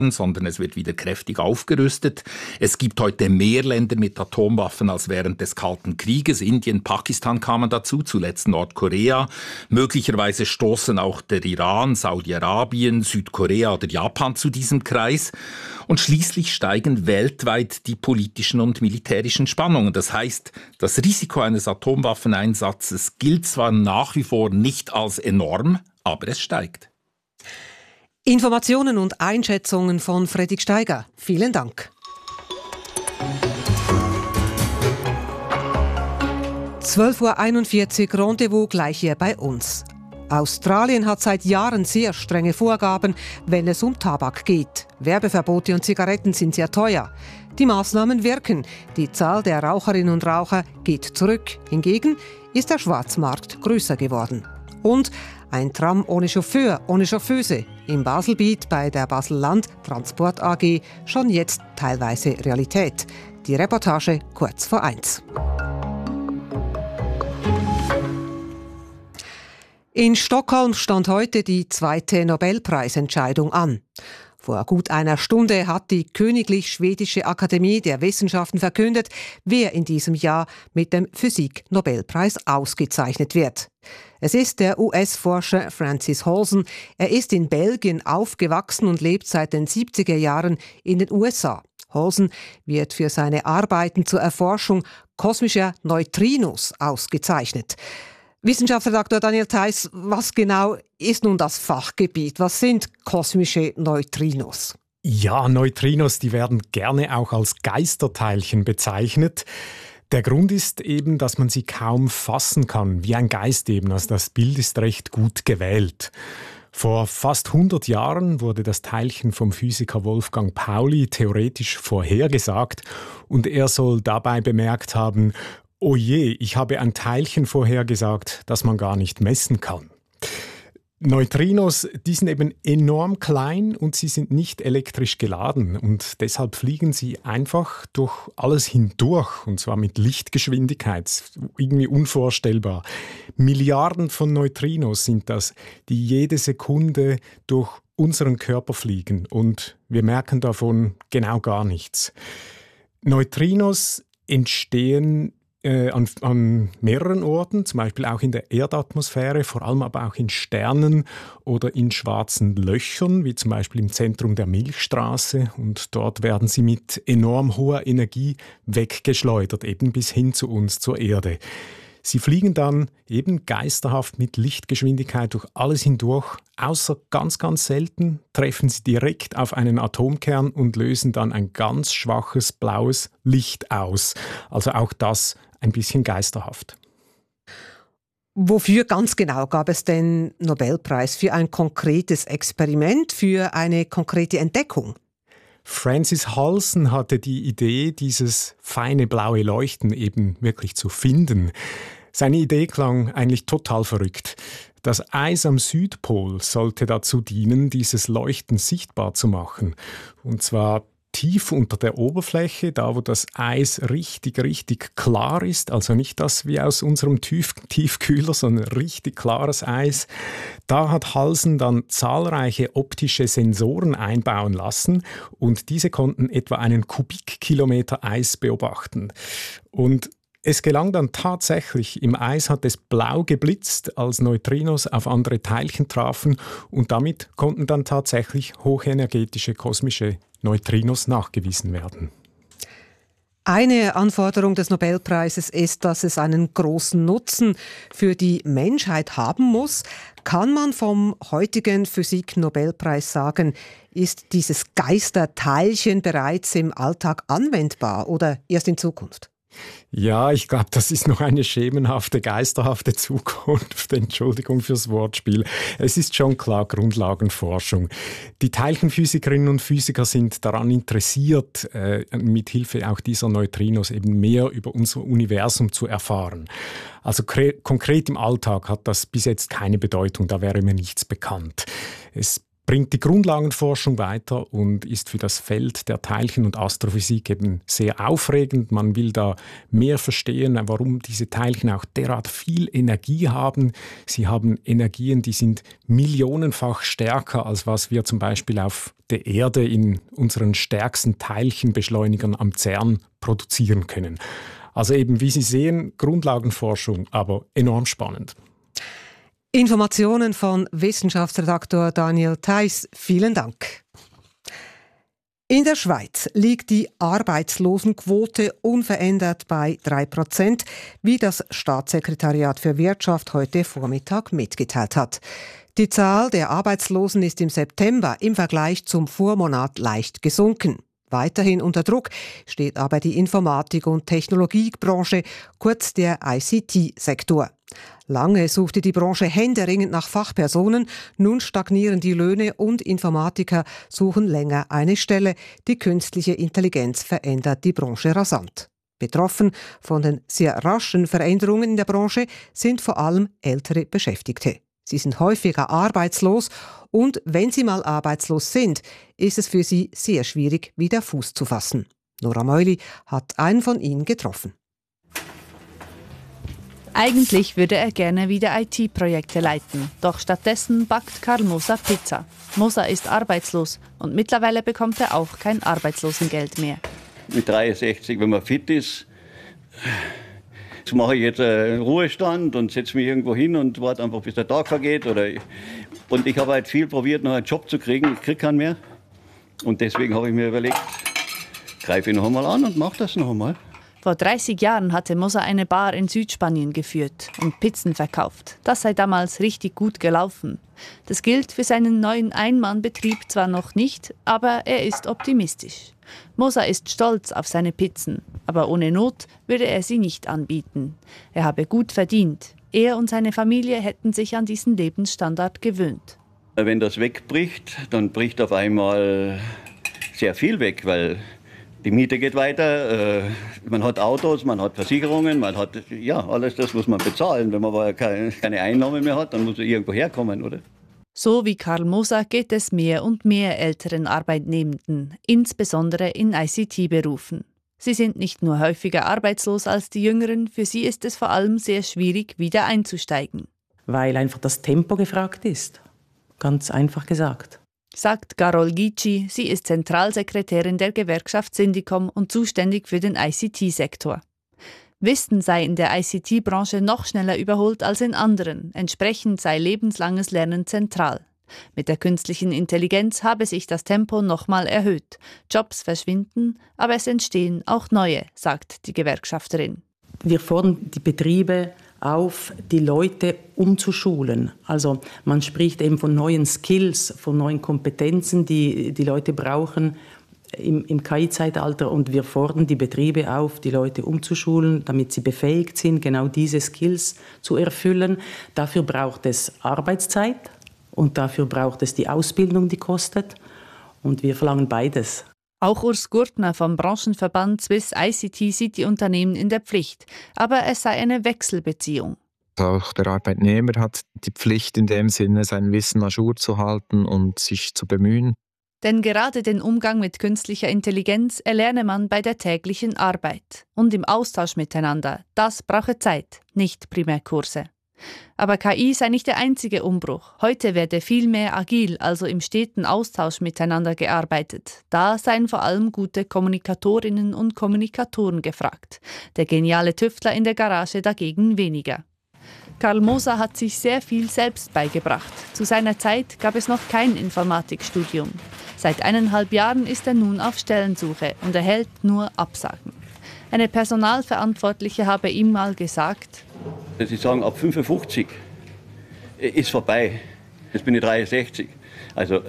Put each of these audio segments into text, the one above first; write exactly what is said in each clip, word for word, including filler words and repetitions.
sondern es wird wieder kräftig aufgerüstet. Es gibt heute mehr Länder mit Atomwaffen als während des Kalten Krieges. Indien, Pakistan kamen dazu, zuletzt Nordkorea. Möglicherweise stoßen auch der Iran, Saudi-Arabien, Südkorea oder Japan zu diesem Kreis. Und schließlich steigen weltweit die politischen und militärischen Spannungen. Das heißt, das Risiko eines Atomwaffeneinsatzes gilt zwar nach wie vor nicht als enorm, aber es steigt. Informationen und Einschätzungen von Fredrik Steiger. Vielen Dank. zwölf Uhr einundvierzig, Rendezvous gleich hier bei uns. Australien hat seit Jahren sehr strenge Vorgaben, wenn es um Tabak geht. Werbeverbote und Zigaretten sind sehr teuer. Die Maßnahmen wirken. Die Zahl der Raucherinnen und Raucher geht zurück. Hingegen ist der Schwarzmarkt größer geworden. Und ein Tram ohne Chauffeur, ohne Chauffeuse. Im Baselbiet bei der Basel-Land Transport A G schon jetzt teilweise Realität. Die Reportage kurz vor eins. In Stockholm stand heute die zweite Nobelpreisentscheidung an. Vor gut einer Stunde hat die Königlich Schwedische Akademie der Wissenschaften verkündet, wer in diesem Jahr mit dem Physik-Nobelpreis ausgezeichnet wird. Es ist der U S-Forscher Francis Halsen. Er ist in Belgien aufgewachsen und lebt seit den siebziger Jahren in den U S A. Halsen wird für seine Arbeiten zur Erforschung kosmischer Neutrinos ausgezeichnet. Wissenschaftsredakteur Daniel Theiss, was genau ist nun das Fachgebiet? Was sind kosmische Neutrinos? Ja, Neutrinos, die werden gerne auch als Geisterteilchen bezeichnet. Der Grund ist eben, dass man sie kaum fassen kann, wie ein Geist eben. Also das Bild ist recht gut gewählt. Vor fast hundert Jahren wurde das Teilchen vom Physiker Wolfgang Pauli theoretisch vorhergesagt und er soll dabei bemerkt haben: Oh je, ich habe ein Teilchen vorhergesagt, das man gar nicht messen kann. Neutrinos, die sind eben enorm klein und sie sind nicht elektrisch geladen und deshalb fliegen sie einfach durch alles hindurch und zwar mit Lichtgeschwindigkeit. Irgendwie unvorstellbar. Milliarden von Neutrinos sind das, die jede Sekunde durch unseren Körper fliegen und wir merken davon genau gar nichts. Neutrinos entstehen Äh, an, an mehreren Orten, zum Beispiel auch in der Erdatmosphäre, vor allem aber auch in Sternen oder in schwarzen Löchern, wie zum Beispiel im Zentrum der Milchstraße. Und dort werden sie mit enorm hoher Energie weggeschleudert, eben bis hin zu uns, zur Erde. Sie fliegen dann eben geisterhaft mit Lichtgeschwindigkeit durch alles hindurch, außer ganz, ganz selten treffen sie direkt auf einen Atomkern und lösen dann ein ganz schwaches blaues Licht aus. Also auch das ein bisschen geisterhaft. Wofür ganz genau gab es den Nobelpreis? Für ein konkretes Experiment, für eine konkrete Entdeckung? Francis Halsen hatte die Idee, dieses feine blaue Leuchten eben wirklich zu finden. Seine Idee klang eigentlich total verrückt. Das Eis am Südpol sollte dazu dienen, dieses Leuchten sichtbar zu machen. Und zwar tief unter der Oberfläche, da wo das Eis richtig, richtig klar ist, also nicht das wie aus unserem Tief- Tiefkühler, sondern richtig klares Eis. Da hat Halsen dann zahlreiche optische Sensoren einbauen lassen und diese konnten etwa einen Kubikkilometer Eis beobachten. Und es gelang dann tatsächlich, im Eis hat es blau geblitzt, als Neutrinos auf andere Teilchen trafen und damit konnten dann tatsächlich hochenergetische kosmische Neutrinos nachgewiesen werden. Eine Anforderung des Nobelpreises ist, dass es einen großen Nutzen für die Menschheit haben muss. Kann man vom heutigen Physik-Nobelpreis sagen, ist dieses Geisterteilchen bereits im Alltag anwendbar oder erst in Zukunft? Ja, ich glaube, das ist noch eine schemenhafte, geisterhafte Zukunft. Entschuldigung fürs Wortspiel. Es ist schon klar Grundlagenforschung. Die Teilchenphysikerinnen und Physiker sind daran interessiert, äh, mit Hilfe auch dieser Neutrinos eben mehr über unser Universum zu erfahren. Also konkret im Alltag hat das bis jetzt keine Bedeutung, da wäre mir nichts bekannt. Es bringt die Grundlagenforschung weiter und ist für das Feld der Teilchen- und Astrophysik eben sehr aufregend. Man will da mehr verstehen, warum diese Teilchen auch derart viel Energie haben. Sie haben Energien, die sind millionenfach stärker, als was wir zum Beispiel auf der Erde in unseren stärksten Teilchenbeschleunigern am CERN produzieren können. Also eben, wie Sie sehen, Grundlagenforschung, aber enorm spannend. Informationen von Wissenschaftsredaktor Daniel Theiss. Vielen Dank. In der Schweiz liegt die Arbeitslosenquote unverändert bei drei Prozent, wie das Staatssekretariat für Wirtschaft heute Vormittag mitgeteilt hat. Die Zahl der Arbeitslosen ist im September im Vergleich zum Vormonat leicht gesunken. Weiterhin unter Druck steht aber die Informatik- und Technologiebranche, kurz der I C T-Sektor. Lange suchte die Branche händeringend nach Fachpersonen, nun stagnieren die Löhne und Informatiker suchen länger eine Stelle. Die künstliche Intelligenz verändert die Branche rasant. Betroffen von den sehr raschen Veränderungen in der Branche sind vor allem ältere Beschäftigte. Sie sind häufiger arbeitslos und wenn sie mal arbeitslos sind, ist es für sie sehr schwierig, wieder Fuß zu fassen. Nora Meuli hat einen von ihnen getroffen. Eigentlich würde er gerne wieder I T-Projekte leiten, doch stattdessen backt Karl Moser Pizza. Moser ist arbeitslos und mittlerweile bekommt er auch kein Arbeitslosengeld mehr. Mit dreiundsechzig, wenn man fit ist, jetzt mache ich jetzt einen Ruhestand und setze mich irgendwo hin und warte einfach, bis der Tag vergeht. Oder und ich habe halt viel probiert, noch einen Job zu kriegen. Ich kriege keinen mehr. Und deswegen habe ich mir überlegt, greife ich noch einmal an und mache das noch einmal. Vor dreißig Jahren hatte Moser eine Bar in Südspanien geführt und Pizzen verkauft. Das sei damals richtig gut gelaufen. Das gilt für seinen neuen Ein-Mann-Betrieb zwar noch nicht, aber er ist optimistisch. Moser ist stolz auf seine Pizzen, aber ohne Not würde er sie nicht anbieten. Er habe gut verdient. Er und seine Familie hätten sich an diesen Lebensstandard gewöhnt. Wenn das wegbricht, dann bricht auf einmal sehr viel weg, weil die Miete geht weiter, äh, man hat Autos, man hat Versicherungen, man hat, ja, alles das muss man bezahlen. Wenn man aber keine, keine Einnahmen mehr hat, dann muss man irgendwo herkommen, oder? So wie Karl Moser geht es mehr und mehr älteren Arbeitnehmenden, insbesondere in I C T-Berufen. Sie sind nicht nur häufiger arbeitslos als die Jüngeren, für sie ist es vor allem sehr schwierig, wieder einzusteigen. Weil einfach das Tempo gefragt ist, ganz einfach gesagt. Sagt Carol Gici, sie ist Zentralsekretärin der Gewerkschaft Syndicom und zuständig für den I C T-Sektor. Wissen sei in der I C T-Branche noch schneller überholt als in anderen, entsprechend sei lebenslanges Lernen zentral. Mit der künstlichen Intelligenz habe sich das Tempo nochmal erhöht. Jobs verschwinden, aber es entstehen auch neue, sagt die Gewerkschafterin. Wir fordern die Betriebe auf, die Leute umzuschulen. Also man spricht eben von neuen Skills, von neuen Kompetenzen, die die Leute brauchen im, im K I-Zeitalter. Und wir fordern die Betriebe auf, die Leute umzuschulen, damit sie befähigt sind, genau diese Skills zu erfüllen. Dafür braucht es Arbeitszeit und dafür braucht es die Ausbildung, die kostet. Und wir verlangen beides. Auch Urs Gurtner vom Branchenverband Swiss I C T sieht die Unternehmen in der Pflicht. Aber es sei eine Wechselbeziehung. Auch der Arbeitnehmer hat die Pflicht, in dem Sinne sein Wissen ajour zu halten und sich zu bemühen. Denn gerade den Umgang mit künstlicher Intelligenz erlerne man bei der täglichen Arbeit. Und im Austausch miteinander. Das brauche Zeit, nicht Primärkurse. Aber K I sei nicht der einzige Umbruch. Heute werde viel mehr agil, also im steten Austausch miteinander gearbeitet. Da seien vor allem gute Kommunikatorinnen und Kommunikatoren gefragt. Der geniale Tüftler in der Garage dagegen weniger. Karl Moser hat sich sehr viel selbst beigebracht. Zu seiner Zeit gab es noch kein Informatikstudium. Seit eineinhalb Jahren ist er nun auf Stellensuche und erhält nur Absagen. Eine Personalverantwortliche habe ihm mal gesagt: Sie sagen, ab fünfundfünfzig ist vorbei. Jetzt bin ich dreiundsechzig. Also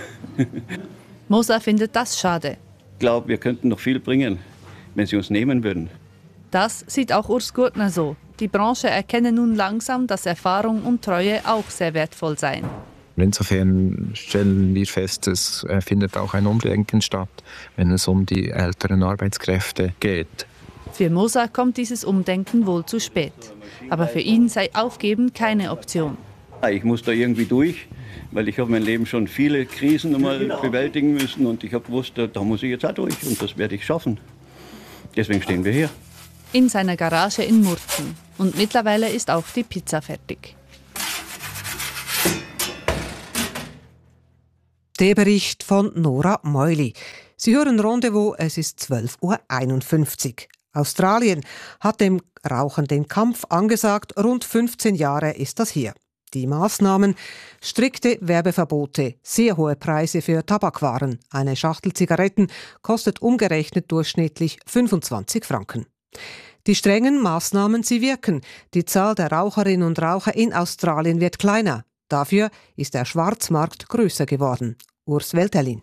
Moser findet das schade. Ich glaube, wir könnten noch viel bringen, wenn Sie uns nehmen würden. Das sieht auch Urs Gurtner so. Die Branche erkenne nun langsam, dass Erfahrung und Treue auch sehr wertvoll seien. Insofern stellen wir fest, es findet auch ein Umdenken statt, wenn es um die älteren Arbeitskräfte geht. Für Moser kommt dieses Umdenken wohl zu spät. Aber für ihn sei Aufgeben keine Option. Ich muss da irgendwie durch. weil ich habe mein Leben schon viele Krisen einmal bewältigen müssen und ich habe gewusst, da muss ich jetzt auch durch und das werde ich schaffen. Deswegen stehen wir hier. In seiner Garage in Murten. Und mittlerweile ist auch die Pizza fertig. Der Bericht von Nora Meuli. Sie hören Rendezvous, es ist zwölf Uhr einundfünfzig. Australien hat dem Rauchen den Kampf angesagt. Rund fünfzehn Jahre ist das hier. Die Maßnahmen: strikte Werbeverbote, sehr hohe Preise für Tabakwaren. Eine Schachtel Zigaretten kostet umgerechnet durchschnittlich fünfundzwanzig Franken. Die strengen Maßnahmen, sie wirken. Die Zahl der Raucherinnen und Raucher in Australien wird kleiner. Dafür ist der Schwarzmarkt größer geworden. Urs Welterlin.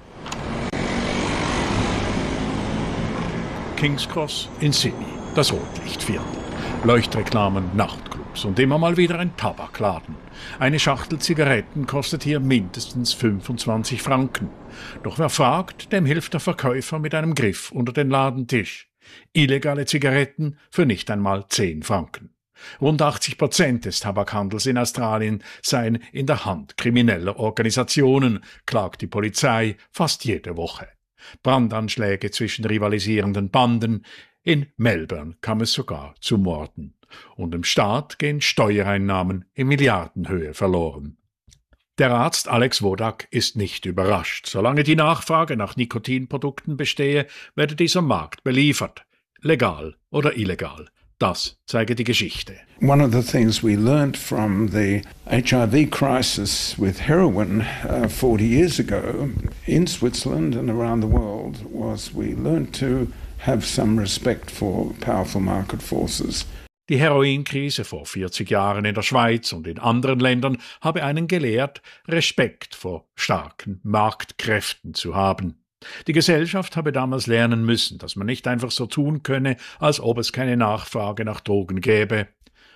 King's Cross in Sydney, das Rotlichtviertel. Leuchtreklamen, Nachtclubs und immer mal wieder ein Tabakladen. Eine Schachtel Zigaretten kostet hier mindestens fünfundzwanzig Franken. Doch wer fragt, dem hilft der Verkäufer mit einem Griff unter den Ladentisch. Illegale Zigaretten für nicht einmal zehn Franken. Rund achtzig Prozent des Tabakhandels in Australien seien in der Hand krimineller Organisationen, klagt die Polizei fast jede Woche. Brandanschläge zwischen rivalisierenden Banden. In Melbourne kam es sogar zu Morden. Und im Staat gehen Steuereinnahmen in Milliardenhöhe verloren. Der Arzt Alex Wodak ist nicht überrascht. Solange die Nachfrage nach Nikotinprodukten bestehe, werde dieser Markt beliefert. Legal oder illegal. Das zeige die Geschichte. One of the things we learned from the H I V crisis with heroin uh, forty years ago in Switzerland and around the world was we learned to have some respect for powerful market forces. Die Heroinkrise vor vierzig Jahren in der Schweiz und in anderen Ländern habe einen gelehrt, Respekt vor starken Marktkräften zu haben. Die Gesellschaft habe damals lernen müssen, dass man nicht einfach so tun könne, als ob es keine Nachfrage nach Drogen gäbe.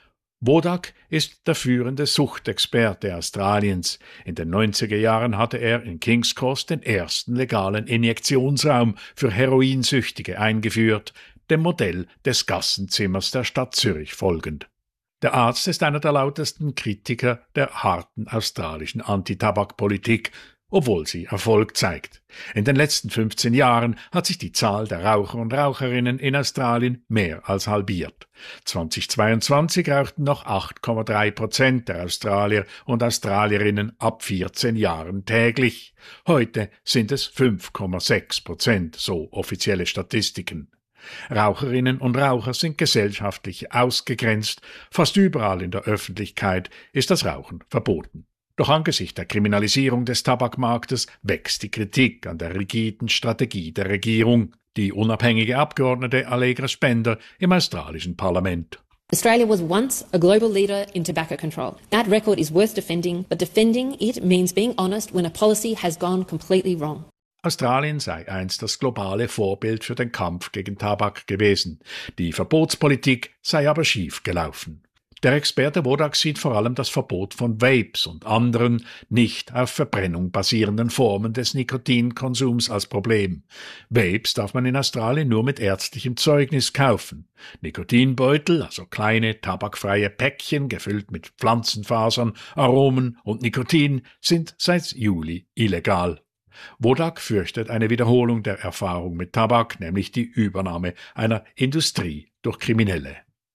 Wodak ist der führende Suchtexperte Australiens. In den neunziger Jahren hatte er in King's Cross den ersten legalen Injektionsraum für Heroinsüchtige eingeführt, dem Modell des Gassenzimmers der Stadt Zürich folgend. Der Arzt ist einer der lautesten Kritiker der harten australischen Antitabakpolitik, obwohl sie Erfolg zeigt. In den letzten fünfzehn Jahren hat sich die Zahl der Raucher und Raucherinnen in Australien mehr als halbiert. zweitausendzweiundzwanzig rauchten noch acht Komma drei Prozent der Australier und Australierinnen ab vierzehn Jahren täglich. Heute sind es fünf Komma sechs Prozent, so offizielle Statistiken. Raucherinnen und Raucher sind gesellschaftlich ausgegrenzt. Fast überall in der Öffentlichkeit ist das Rauchen verboten. Doch angesichts der Kriminalisierung des Tabakmarktes wächst die Kritik an der rigiden Strategie der Regierung. Die unabhängige Abgeordnete Allegra Spender im australischen Parlament. Australia was once a global leader in tobacco control. That record is worth defending, but defending it means being honest when a policy has gone completely wrong. Australien sei einst das globale Vorbild für den Kampf gegen Tabak gewesen. Die Verbotspolitik sei aber schief gelaufen. Der Experte Wodak sieht vor allem das Verbot von Vapes und anderen nicht auf Verbrennung basierenden Formen des Nikotinkonsums als Problem. Vapes darf man in Australien nur mit ärztlichem Zeugnis kaufen. Nikotinbeutel, also kleine tabakfreie Päckchen gefüllt mit Pflanzenfasern, Aromen und Nikotin, sind seit Juli illegal. Wodak fürchtet eine Wiederholung der Erfahrung mit Tabak, nämlich die Übernahme einer Industrie durch Kriminelle.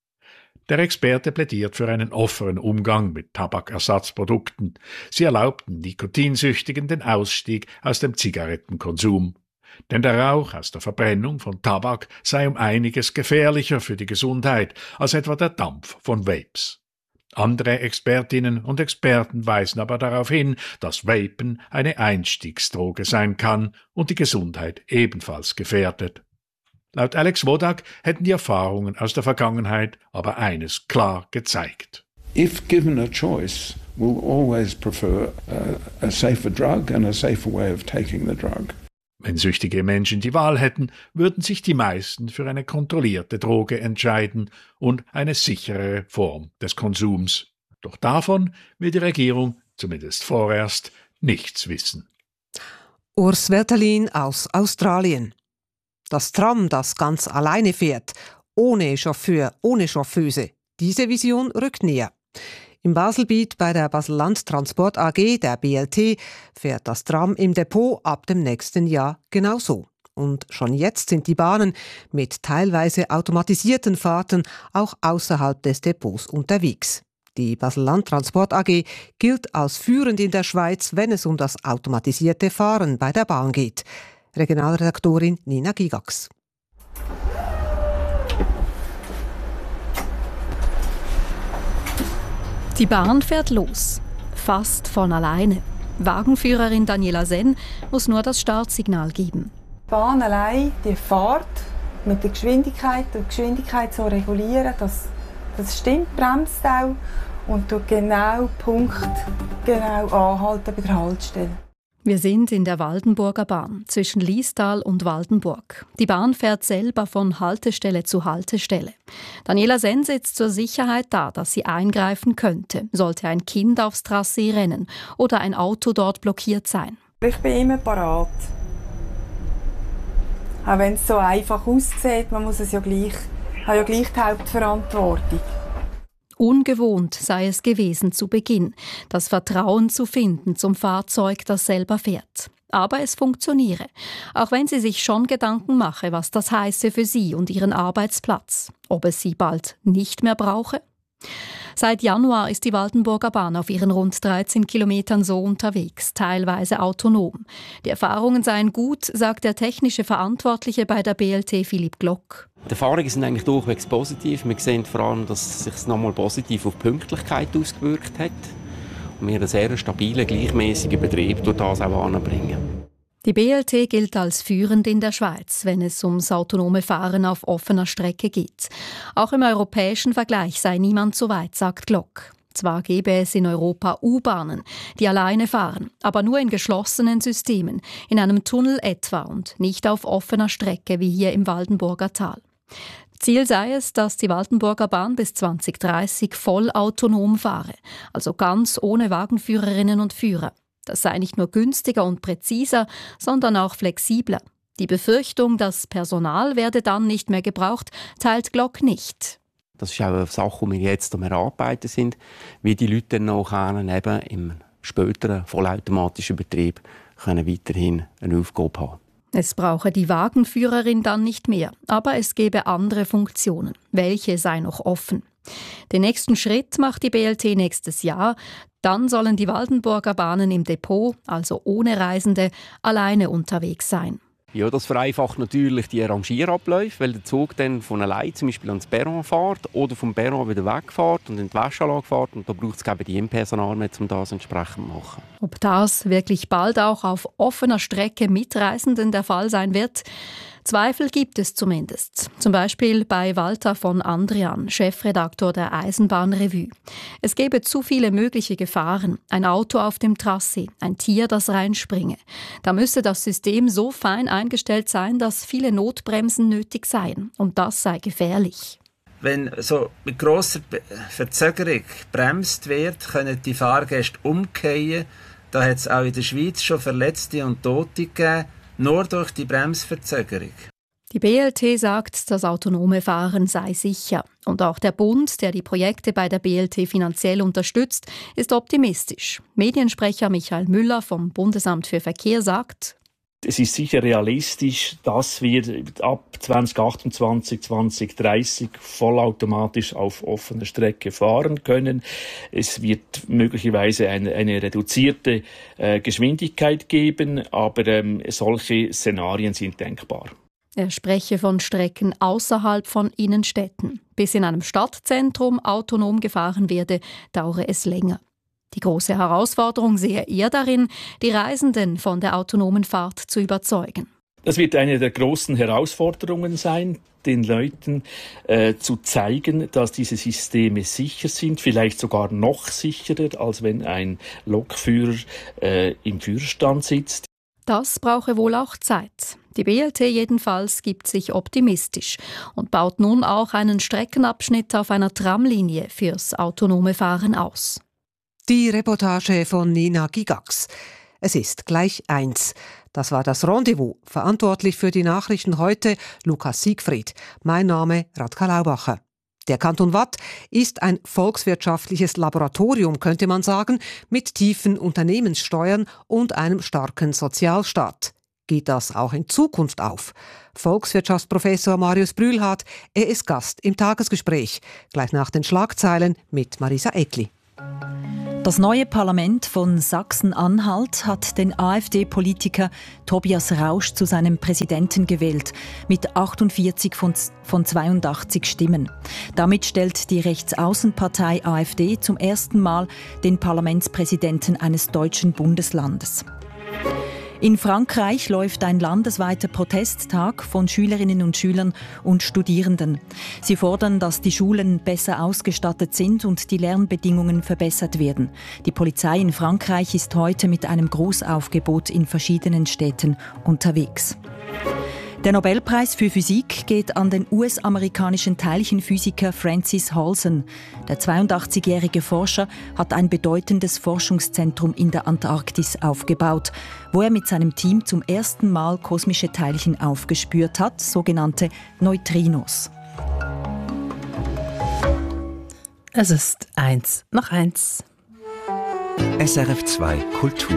Der Experte plädiert für einen offenen Umgang mit Tabakersatzprodukten. Sie erlaubten Nikotinsüchtigen den Ausstieg aus dem Zigarettenkonsum. Denn der Rauch aus der Verbrennung von Tabak sei um einiges gefährlicher für die Gesundheit als etwa der Dampf von Vapes. Andere Expertinnen und Experten weisen aber darauf hin, dass Vapen eine Einstiegsdroge sein kann und die Gesundheit ebenfalls gefährdet. Laut Alex Wodak hätten die Erfahrungen aus der Vergangenheit aber eines klar gezeigt. If given a choice, we'll always prefer a, a safer drug and a safer way of taking the drug. Wenn süchtige Menschen die Wahl hätten, würden sich die meisten für eine kontrollierte Droge entscheiden und eine sicherere Form des Konsums. Doch davon will die Regierung, zumindest vorerst, nichts wissen. Urs Welterlin aus Australien. Das Tram, das ganz alleine fährt, ohne Chauffeur, ohne Chauffeuse. Diese Vision rückt näher. Im Baselbiet bei der Basel-Land Transport A G, der B L T, fährt das Tram im Depot ab dem nächsten Jahr genau so. Und schon jetzt sind die Bahnen mit teilweise automatisierten Fahrten auch außerhalb des Depots unterwegs. Die Basel-Land Transport A G gilt als führend in der Schweiz, wenn es um das automatisierte Fahren bei der Bahn geht. Regionalredaktorin Nina Gigax. Die Bahn fährt los. Fast von alleine. Wagenführerin Daniela Senn muss nur das Startsignal geben. Die Bahn allein, die Fahrt mit der Geschwindigkeit, die Geschwindigkeit so regulieren, dass das stimmt, bremst auch und tut genau Punkt, genau anhalten bei der Haltestelle. Wir sind in der Waldenburger Bahn zwischen Liestal und Waldenburg. Die Bahn fährt selber von Haltestelle zu Haltestelle. Daniela Senn sitzt zur Sicherheit da, dass sie eingreifen könnte, sollte ein Kind aufs Trassee rennen oder ein Auto dort blockiert sein. Ich bin immer parat. Auch wenn es so einfach aussieht, man muss es ja gleich, hat ja gleich die Hauptverantwortung. Ungewohnt sei es gewesen zu Beginn, das Vertrauen zu finden zum Fahrzeug, das selber fährt. Aber es funktioniere, auch wenn sie sich schon Gedanken mache, was das heiße für sie und ihren Arbeitsplatz. Ob es sie bald nicht mehr brauche? Seit Januar ist die Waldenburger Bahn auf ihren rund dreizehn Kilometern so unterwegs, teilweise autonom. Die Erfahrungen seien gut, sagt der technische Verantwortliche bei der B L T Philipp Glock. Die Erfahrungen sind eigentlich durchwegs positiv. Wir sehen vor allem, dass es sich nochmal positiv auf die Pünktlichkeit ausgewirkt hat und wir einen sehr stabilen, gleichmäßigen Betrieb durch das auch anbringen. Die B L T gilt als führend in der Schweiz, wenn es ums autonome Fahren auf offener Strecke geht. Auch im europäischen Vergleich sei niemand so weit, sagt Glock. Zwar gäbe es in Europa U-Bahnen, die alleine fahren, aber nur in geschlossenen Systemen, in einem Tunnel etwa und nicht auf offener Strecke wie hier im Waldenburger Tal. Ziel sei es, dass die Waldenburger Bahn bis zwanzig dreißig voll autonom fahre, also ganz ohne Wagenführerinnen und Führer. Das sei nicht nur günstiger und präziser, sondern auch flexibler. Die Befürchtung, das Personal werde dann nicht mehr gebraucht, teilt Glock nicht. Das ist auch eine Sache, die wir jetzt am Erarbeiten sind, wie die Leute dann nachher eben im späteren vollautomatischen Betrieb können weiterhin eine Aufgabe haben. Es brauche die Wagenführerin dann nicht mehr, aber es gäbe andere Funktionen. Welche sei noch offen? Den nächsten Schritt macht die B L T nächstes Jahr. Dann sollen die Waldenburger Bahnen im Depot, also ohne Reisende, alleine unterwegs sein. Ja, das vereinfacht natürlich die Rangierabläufe, weil der Zug dann von allein zum Beispiel ans Perron fährt oder vom Perron wieder wegfährt und in die Wäschanlage fährt. Und da braucht es eben die Personal mehr, um das entsprechend zu machen. Ob das wirklich bald auch auf offener Strecke mit Reisenden der Fall sein wird? Zweifel gibt es zumindest. Zum Beispiel bei Walter von Andrian, Chefredaktor der Eisenbahnrevue. Es gäbe zu viele mögliche Gefahren. Ein Auto auf dem Trassee, ein Tier, das reinspringe. Da müsse das System so fein eingestellt sein, dass viele Notbremsen nötig seien. Und das sei gefährlich. Wenn so mit grosser Verzögerung bremst wird, können die Fahrgäste umkehren. Da hat es auch in der Schweiz schon Verletzte und Tote gegeben. Nur durch die Bremsverzögerung. Die B L T sagt, das autonome Fahren sei sicher. Und auch der Bund, der die Projekte bei der B L T finanziell unterstützt, ist optimistisch. Mediensprecher Michael Müller vom Bundesamt für Verkehr sagt: Es ist sicher realistisch, dass wir ab zwanzig achtundzwanzig, zwanzig dreißig vollautomatisch auf offener Strecke fahren können. Es wird möglicherweise eine, eine reduzierte äh, Geschwindigkeit geben, aber ähm, solche Szenarien sind denkbar. Er spreche von Strecken außerhalb von Innenstädten. Bis in einem Stadtzentrum autonom gefahren werde, dauere es länger. Die große Herausforderung sehe er darin, die Reisenden von der autonomen Fahrt zu überzeugen. Das wird eine der großen Herausforderungen sein, den Leuten äh, zu zeigen, dass diese Systeme sicher sind, vielleicht sogar noch sicherer, als wenn ein Lokführer äh, im Führerstand sitzt. Das brauche wohl auch Zeit. Die B L T jedenfalls gibt sich optimistisch und baut nun auch einen Streckenabschnitt auf einer Tramlinie fürs autonome Fahren aus. Die Reportage von Nina Gigax. Es ist gleich eins. Das war das Rendezvous. Verantwortlich für die Nachrichten heute Lukas Siegfried. Mein Name Radka Laubacher. Der Kanton Waadt ist ein volkswirtschaftliches Laboratorium, könnte man sagen, mit tiefen Unternehmenssteuern und einem starken Sozialstaat. Geht das auch in Zukunft auf? Volkswirtschaftsprofessor Marius Brühlhardt, er ist Gast im Tagesgespräch. Gleich nach den Schlagzeilen mit Marisa Eckli. Das neue Parlament von Sachsen-Anhalt hat den AfD-Politiker Tobias Rausch zu seinem Präsidenten gewählt, mit achtundvierzig von zweiundachtzig Stimmen. Damit stellt die Rechtsaußenpartei AfD zum ersten Mal den Parlamentspräsidenten eines deutschen Bundeslandes. In Frankreich läuft ein landesweiter Protesttag von Schülerinnen und Schülern und Studierenden. Sie fordern, dass die Schulen besser ausgestattet sind und die Lernbedingungen verbessert werden. Die Polizei in Frankreich ist heute mit einem Großaufgebot in verschiedenen Städten unterwegs. Der Nobelpreis für Physik geht an den U S-amerikanischen Teilchenphysiker Francis Halsen. Der zweiundachtzigjährige Forscher hat ein bedeutendes Forschungszentrum in der Antarktis aufgebaut, wo er mit seinem Team zum ersten Mal kosmische Teilchen aufgespürt hat, sogenannte Neutrinos. Es ist eins nach eins. S R F zwei Kultur.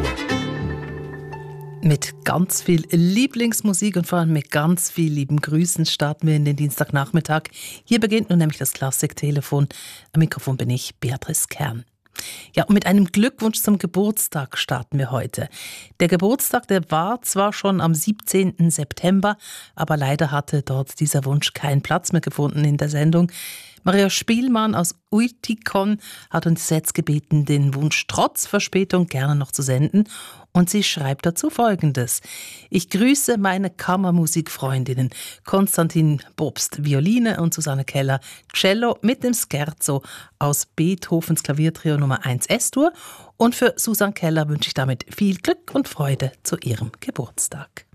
Mit ganz viel Lieblingsmusik und vor allem mit ganz viel lieben Grüßen starten wir in den Dienstagnachmittag. Hier beginnt nun nämlich das Klassiktelefon. Am Mikrofon bin ich, Beatrice Kern. Ja, und mit einem Glückwunsch zum Geburtstag starten wir heute. Der Geburtstag, der war zwar schon am siebzehnten September, aber leider hatte dort dieser Wunsch keinen Platz mehr gefunden in der Sendung. Maria Spielmann aus Uitikon hat uns jetzt gebeten, den Wunsch trotz Verspätung gerne noch zu senden. Und sie schreibt dazu Folgendes. Ich grüße meine Kammermusikfreundinnen Konstantin Bobst, Violine, und Susanne Keller, Cello mit dem Scherzo aus Beethovens Klaviertrio Nummer eins S-Dur. Und für Susanne Keller wünsche ich damit viel Glück und Freude zu ihrem Geburtstag.